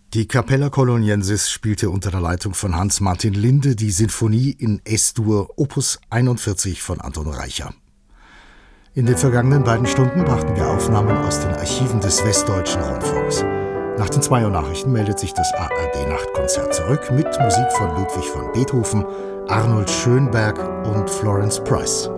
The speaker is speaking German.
Die Capella Coloniensis spielte unter der Leitung von Hans-Martin Linde die Sinfonie in Es-Dur Opus 41 von Anton Reicher. In den vergangenen beiden Stunden brachten wir Aufnahmen aus den Archiven des Westdeutschen Rundfunks. Nach den 2 Uhr Nachrichten meldet sich das ARD-Nachtkonzert zurück mit Musik von Ludwig van Beethoven, Arnold Schönberg und Florence Price.